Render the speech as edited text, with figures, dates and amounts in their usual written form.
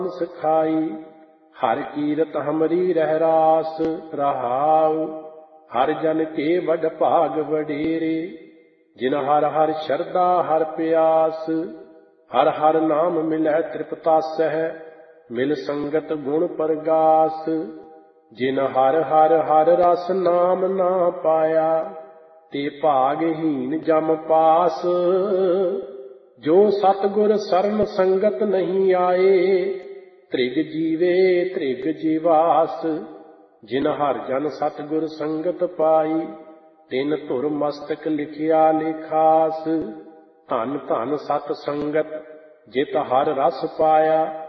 सिखाई। हर कीरत हमरी रह रास रहाऊ। हर जन के वड भाग वडेरे। जिन हर हर शरदा हर प्यास। हर हर नाम मिलै तृप्तासह। मिल संगत गुण परगास। जिन हर हर हर रस नाम ना पाया। ते भागहीन जम पास। जो सतगुर सरन संगत नहीं आए। त्रिग जीवे त्रिग जीवास। जिन हर जन सतगुर संगत पाई। तिन धुर मस्तक लिखिया लिखास। धन धन सत संगत जित हर रस पाया।